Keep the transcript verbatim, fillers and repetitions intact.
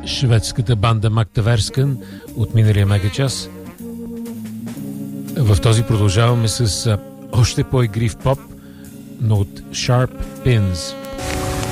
шведската банда Мактаверскан от миналия мегачас. В този продължаваме с още по-игрив поп, но от Sharp Pins.